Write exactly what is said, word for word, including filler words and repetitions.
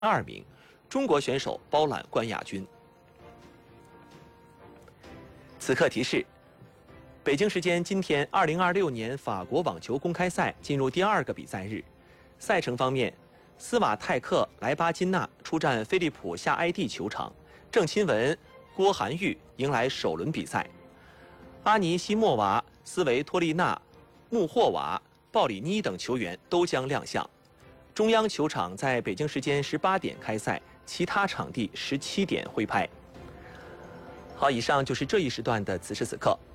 二名，中国选手包揽冠亚军。此刻提示：北京时间今天，二零二六年法国网球公开赛进入第二个比赛日。赛程方面，斯瓦泰克莱巴金纳出战飞利浦夏埃蒂球场，郑钦文、郭涵玉迎来首轮比赛。阿尼西莫娃、斯维托利娜、穆霍娃、鲍里妮等球员都将亮相。中央球场在北京时间十八点开赛，其他场地十七点挥拍。好，以上就是这一时段的此时此刻。